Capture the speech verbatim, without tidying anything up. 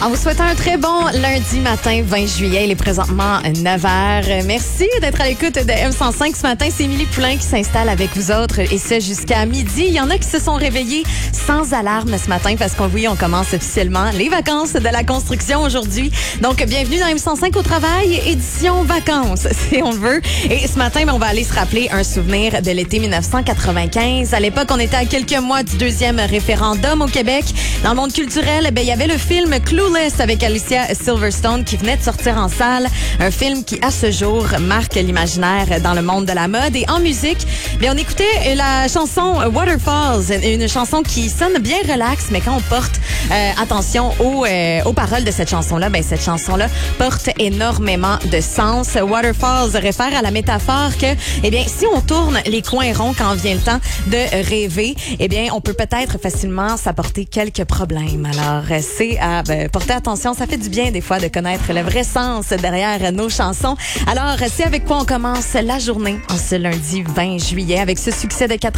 En vous souhaitant un très bon lundi matin, vingt juillet. Il est présentement neuf heures. Merci d'être à l'écoute de M cent cinq ce matin. C'est Émilie Poulain qui s'installe avec vous autres et ce jusqu'à midi. Il y en a qui se sont réveillés sans alarme ce matin parce qu'on oui, on commence officiellement les vacances de la construction aujourd'hui. Donc, bienvenue dans M cent cinq au travail, édition vacances, si on veut. Et ce matin, on va aller se rappeler un souvenir de l'été mille neuf cent quatre-vingt-quinze. À l'époque, on était à quelques mois du deuxième référendum au Québec. Dans le monde culturel, ben, il y avait le film Clueless avec Alicia Silverstone qui venait de sortir en salle. Un film qui, à ce jour, marque l'imaginaire dans le monde de la mode. Et en musique, bien, on écoutait la chanson Waterfalls, une chanson qui sonne bien relax, mais quand on porte euh, attention aux, euh, aux paroles de cette chanson-là, ben, cette chanson-là porte énormément de sens. Waterfalls réfère à la métaphore que, eh bien, si on tourne les coins ronds quand vient le temps de rêver, eh bien, on peut peut-être facilement s'apporter quelques problèmes. Alors, c'est à ben, porter attention. Ça fait du bien, des fois, de connaître le vrai sens derrière nos chansons. Alors, c'est avec quoi on commence la journée en ce lundi vingt juillet avec ce succès de quatre